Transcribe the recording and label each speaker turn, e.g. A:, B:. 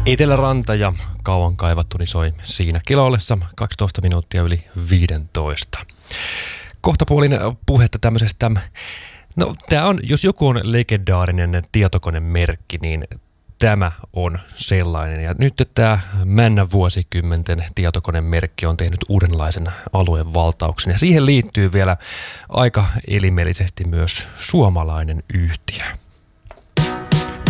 A: Eteläranta ja kauan kaivattu niin soi siinä kilollessa 12 minuuttia yli 15. Kohtapuolin puhetta tämmöisestä, no tämä on, jos joku on legendaarinen tietokonemerkki, niin tämä on sellainen. Ja nyt tämä männän vuosikymmenten tietokonemerkki on tehnyt uudenlaisen aluevaltauksen. Ja siihen liittyy vielä aika elimellisesti myös suomalainen yhtiö.